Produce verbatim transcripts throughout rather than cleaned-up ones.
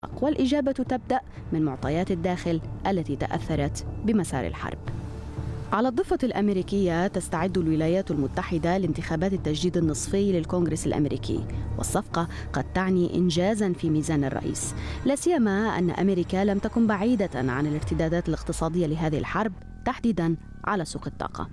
والإجابة تبدأ من معطيات الداخل التي تأثرت بمسار الحرب. على الضفة الأمريكية تستعد الولايات المتحدة لانتخابات التجديد النصفي للكونغرس الأمريكي، والصفقة قد تعني إنجازاً في ميزان الرئيس، لا سيما أن أمريكا لم تكن بعيدة عن الارتدادات الاقتصادية لهذه الحرب، تحديداً على سوق الطاقة.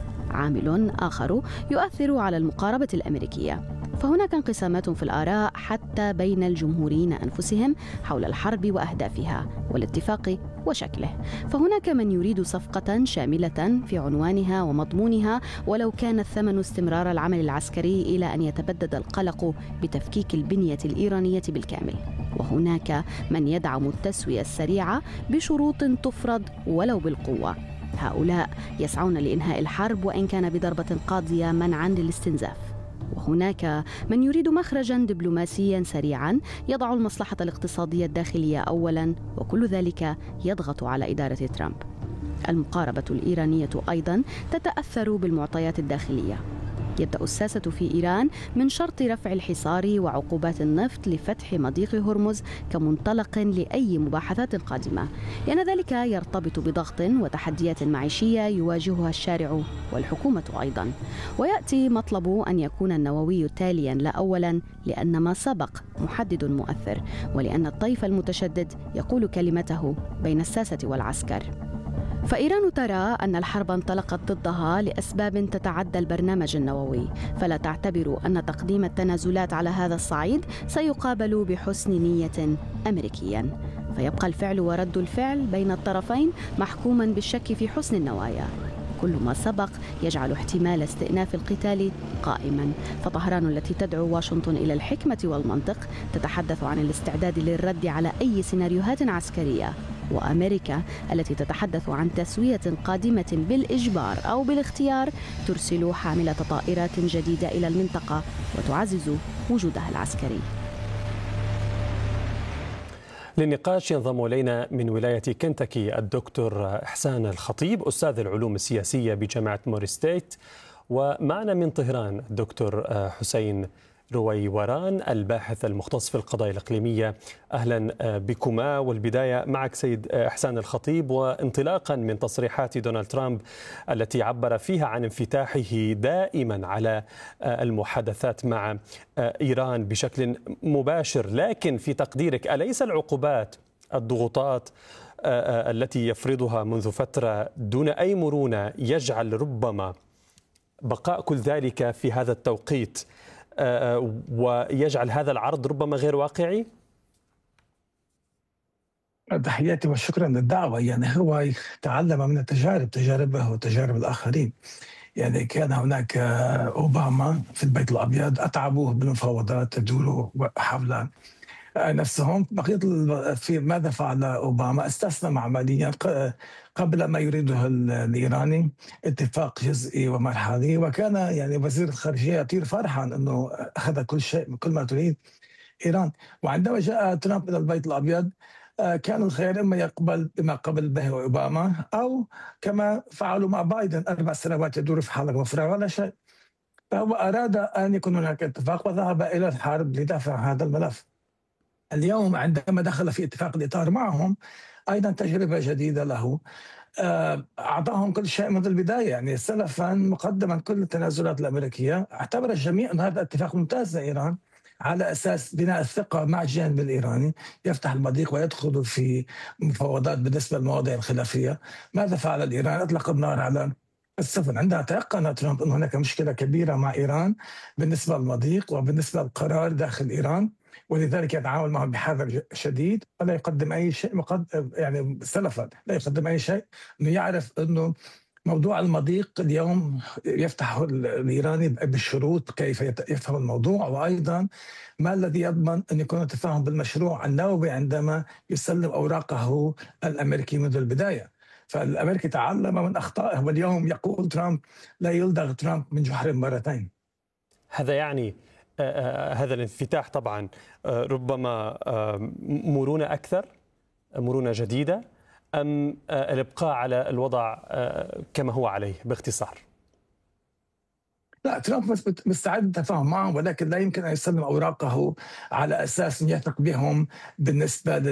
عامل آخر يؤثر على المقاربة الأمريكية، فهناك انقسامات في الآراء حتى بين الجمهوريين أنفسهم حول الحرب وأهدافها والاتفاق وشكله. فهناك من يريد صفقة شاملة في عنوانها ومضمونها، ولو كان الثمن استمرار العمل العسكري إلى أن يتبدد القلق بتفكيك البنية الإيرانية بالكامل. وهناك من يدعم التسوية السريعة بشروط تفرض ولو بالقوة. هؤلاء يسعون لإنهاء الحرب وإن كان بضربة قاضية منعاً للاستنزاف. وهناك من يريد مخرجاً دبلوماسياً سريعاً يضع المصلحة الاقتصادية الداخلية أولاً، وكل ذلك يضغط على إدارة ترامب. المقاربة الإيرانية أيضاً تتأثر بالمعطيات الداخلية. يبدأ الساسة في إيران من شرط رفع الحصار وعقوبات النفط لفتح مضيق هرمز كمنطلق لأي مباحثات قادمة، لأن ذلك يرتبط بضغط وتحديات معيشية يواجهها الشارع والحكومة أيضا. ويأتي مطلب أن يكون النووي تاليا لا أولا، لأن ما سبق محدد مؤثر، ولأن الطيف المتشدد يقول كلمته بين الساسة والعسكر. فإيران ترى أن الحرب انطلقت ضدها لأسباب تتعدى البرنامج النووي، فلا تعتبر أن تقديم التنازلات على هذا الصعيد سيقابل بحسن نية أمريكيا. فيبقى الفعل ورد الفعل بين الطرفين محكوما بالشك في حسن النوايا. كل ما سبق يجعل احتمال استئناف القتال قائما. فطهران التي تدعو واشنطن إلى الحكمة والمنطق تتحدث عن الاستعداد للرد على أي سيناريوهات عسكرية، وأمريكا التي تتحدث عن تسوية قادمة بالإجبار أو بالاختيار ترسل حاملة طائرات جديدة إلى المنطقة وتعزز وجودها العسكري. للنقاش ينضم إلينا من ولاية كنتاكي الدكتور إحسان الخطيب، أستاذ العلوم السياسية بجامعة موري ستيت، ومعنا من طهران الدكتور حسين رويوران الباحث المختص في القضايا الإقليمية. أهلا بكما. والبداية معك سيد إحسان الخطيب، وانطلاقا من تصريحات دونالد ترامب التي عبر فيها عن انفتاحه دائما على المحادثات مع إيران بشكل مباشر، لكن في تقديرك أليس العقوبات الضغوطات التي يفرضها منذ فترة دون أي مرونة يجعل ربما بقاء كل ذلك في هذا التوقيت ويجعل هذا العرض ربما غير واقعي؟ تحياتي وشكرا للدعوة. يعني هو تعلم من التجارب، تجاربه وتجارب الآخرين. يعني كان هناك أوباما في البيت الأبيض أتعبوه بالمفاوضات تدور حول نفسهم. بقيت في ماذا فعل أوباما؟ استسلم عمليا قبل ما يريده الإيراني، اتفاق جزئي ومرحلي، وكان يعني وزير الخارجية يطير فرحا أنه أخذ كل شيء كل ما تريد إيران. وعندما جاء ترامب إلى البيت الأبيض كان الخيار إما يقبل بما قبل به أوباما، أو كما فعلوا مع بايدن أربع سنوات يدور في حلقة مفرغة ولا شيء. فهو أراد أن يكون هناك اتفاق وذهب إلى الحرب لدفع هذا الملف. اليوم عندما دخل في اتفاق الإطار معهم أيضا تجربة جديدة له، أعطاهم كل شيء منذ البداية، يعني سلفا مقدما كل التنازلات الأمريكية. اعتبر الجميع أن هذا اتفاق ممتاز لإيران على أساس بناء الثقة مع الجانب الإيراني، يفتح المضيق ويدخل في مفاوضات بالنسبة للمواضيع الخلافية. ماذا فعل الإيران؟ أطلق النار على السفن. عندها تيقن ترامب أن هناك مشكلة كبيرة مع إيران بالنسبة للمضيق وبالنسبة للقرار داخل إيران، ولذلك يتعامل معهم بحذر شديد ولا يقدم أي شيء مقدم، يعني سلفا لا يقدم أي شيء. أنه يعرف أنه موضوع المضيق اليوم يفتحه الإيراني بالشروط كيف يفهم الموضوع، وأيضا ما الذي يضمن أن يكون تفاهم بالمشروع النووي عندما يسلم أوراقه الأمريكي منذ البداية. فالأمريكي تعلم من أخطائه، واليوم يقول ترامب لا يلدغ ترامب من جحر مرتين. هذا يعني آه هذا الانفتاح طبعا آه ربما آه مرونة أكثر، مرونة جديدة، أم آه الإبقاء على الوضع آه كما هو عليه باختصار؟ لا، ترامب مست- مستعد للتفاهم معهم، ولكن لا يمكن أن يسلم أوراقه على أساس يثق بهم بالنسبة